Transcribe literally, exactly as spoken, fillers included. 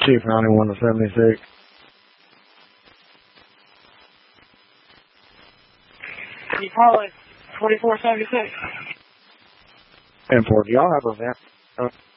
Chief ninety-one to seventy-six. You call it twenty-four seventy-six. Import. Do y'all have a vent? Uh,